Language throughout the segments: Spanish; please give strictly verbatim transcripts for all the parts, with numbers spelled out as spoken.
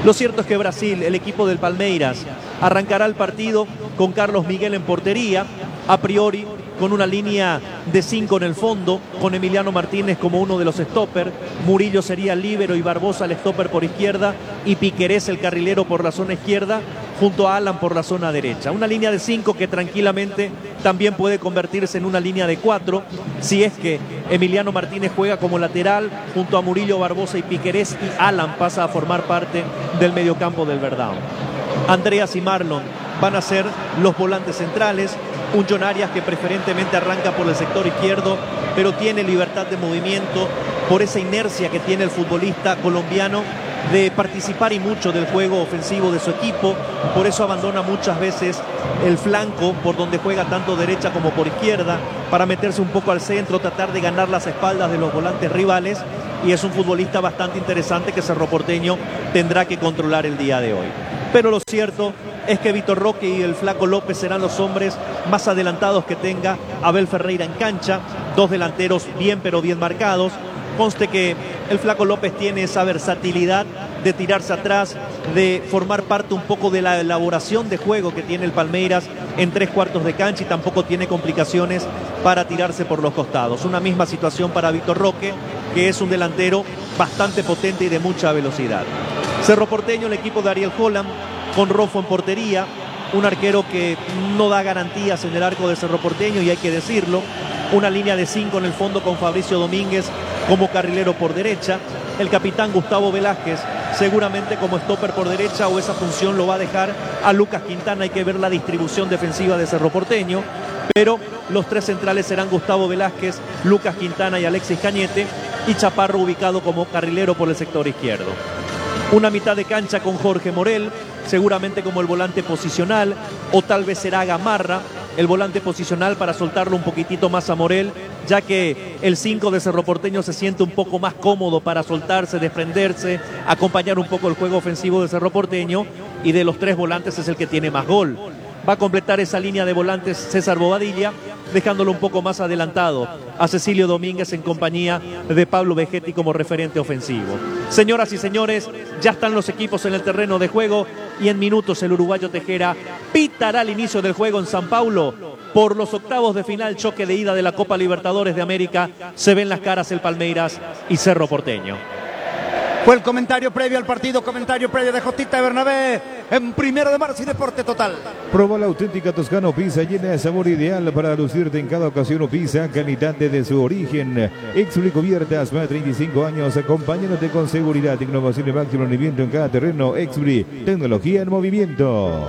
Lo cierto es que Brasil, el equipo del Palmeiras, arrancará el partido con Carlos Miguel en portería, a priori con una línea de cinco en el fondo, con Emiliano Martínez como uno de los stoppers, Murillo sería el líbero y Barbosa el stopper por izquierda y Piquerés el carrilero por la zona izquierda, junto a Alan por la zona derecha. Una línea de cinco que tranquilamente también puede convertirse en una línea de cuatro, si es que Emiliano Martínez juega como lateral, junto a Murillo, Barbosa y Piquerés, y Alan pasa a formar parte del mediocampo del Verdão. Andreas y Marlon van a ser los volantes centrales, un John Arias que preferentemente arranca por el sector izquierdo, pero tiene libertad de movimiento por esa inercia que tiene el futbolista colombiano de participar y mucho del juego ofensivo de su equipo, por eso abandona muchas veces el flanco por donde juega tanto derecha como por izquierda, para meterse un poco al centro, tratar de ganar las espaldas de los volantes rivales, y es un futbolista bastante interesante que Cerro Porteño tendrá que controlar el día de hoy. Pero lo cierto es que Vitor Roque y el Flaco López serán los hombres más adelantados que tenga Abel Ferreira en cancha, dos delanteros bien pero bien marcados. Conste que el Flaco López tiene esa versatilidad de tirarse atrás, de formar parte un poco de la elaboración de juego que tiene el Palmeiras en tres cuartos de cancha, y tampoco tiene complicaciones para tirarse por los costados. Una misma situación para Vitor Roque, que es un delantero bastante potente y de mucha velocidad. Cerro Porteño, el equipo de Ariel Holland, con Rofo en portería, un arquero que no da garantías en el arco de Cerro Porteño, y hay que decirlo. Una línea de cinco en el fondo con Fabricio Domínguez como carrilero por derecha. El capitán Gustavo Velázquez seguramente como stopper por derecha, o esa función lo va a dejar a Lucas Quintana. Hay que ver la distribución defensiva de Cerro Porteño, pero los tres centrales serán Gustavo Velázquez, Lucas Quintana y Alexis Cañete, y Chaparro ubicado como carrilero por el sector izquierdo. Una mitad de cancha con Jorge Morel, seguramente como el volante posicional, o tal vez será Gamarra el volante posicional para soltarlo un poquitito más a Morel, ya que el cinco de Cerro Porteño se siente un poco más cómodo para soltarse, desprenderse, acompañar un poco el juego ofensivo de Cerro Porteño, y de los tres volantes es el que tiene más gol. Va a completar esa línea de volantes César Bobadilla, dejándolo un poco más adelantado a Cecilio Domínguez en compañía de Pablo Vegetti como referente ofensivo. Señoras y señores, ya están los equipos en el terreno de juego, y en minutos el uruguayo Tejera pitará el inicio del juego en San Paulo por los octavos de final, choque de ida de la Copa Libertadores de América. Se ven las caras el Palmeiras y Cerro Porteño. Fue el comentario previo al partido, comentario previo de Jotita de Bernabé en Primero de Marzo y Deporte Total. Probó la auténtica Toscano Pizza, llena de sabor ideal para lucirte en cada ocasión. O pizza, calidad desde su origen. Exfri Cubiertas, más de treinta y cinco años, acompañándote con seguridad, innovación y máximo rendimiento en cada terreno. Exfri, tecnología en movimiento.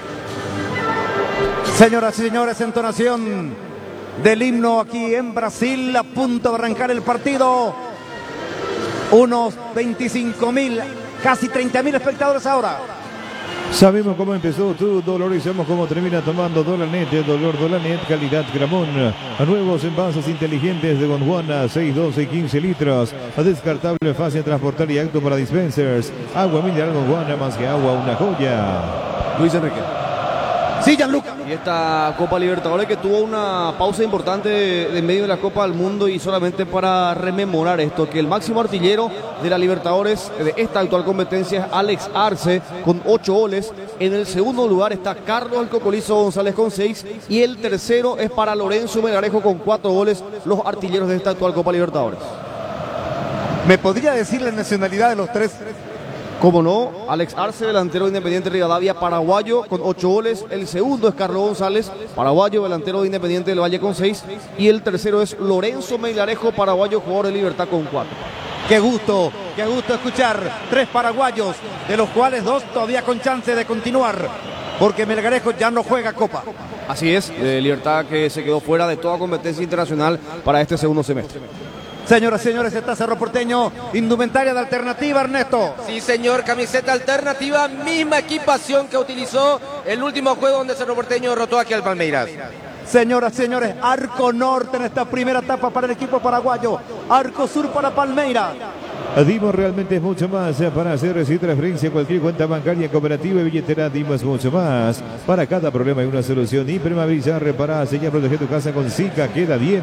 Señoras y señores, entonación del himno aquí en Brasil, a punto de arrancar el partido. Unos veinticinco mil, casi treinta mil espectadores ahora. Sabemos cómo empezó tu dolor y sabemos cómo termina tomando Dolanet. Dolor Dolanet, calidad Gramón. A nuevos envases inteligentes de Gondwana, seis, doce y quince litros. A descartable, fácil de transportar y apto para dispensers. Agua mineral Gondwana, más que agua, una joya. Luis Enrique. Sí, Gianluca. Y esta Copa Libertadores que tuvo una pausa importante de, de medio de la Copa del Mundo, y solamente para rememorar esto, que el máximo artillero de la Libertadores de esta actual competencia es Alex Arce con ocho goles. En el segundo lugar está Carlos el Cocolizo González con seis, y el tercero es para Lorenzo Melgarejo con cuatro goles, los artilleros de esta actual Copa Libertadores. ¿Me podría decir la nacionalidad de los tres? Como no, Alex Arce, delantero de Independiente Rivadavia, paraguayo, con ocho goles. El segundo es Carlos González, paraguayo, delantero de Independiente del Valle, con seis. Y el tercero es Lorenzo Melgarejo, paraguayo, jugador de Libertad, con cuatro. Qué gusto, qué gusto escuchar tres paraguayos, de los cuales dos todavía con chance de continuar, porque Melgarejo ya no juega Copa. Así es, eh, Libertad que se quedó fuera de toda competencia internacional para este segundo semestre. Señoras y señores, está Cerro Porteño, indumentaria de alternativa, Ernesto. Sí, señor, camiseta alternativa, misma equipación que utilizó el último juego donde Cerro Porteño derrotó aquí al Palmeiras. Señoras y señores, arco norte en esta primera etapa para el equipo paraguayo, arco sur para Palmeiras. Dimos realmente es mucho más para hacer recibir transferencia a cualquier cuenta bancaria, cooperativa y billetera. Dimos mucho más. Para cada problema hay una solución. Impermeabilizar, reparar, sellar, proteger tu casa con Zika, queda bien.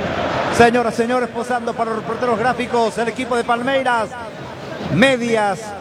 Señoras y señores, posando para los reporteros gráficos, el equipo de Palmeiras. Medias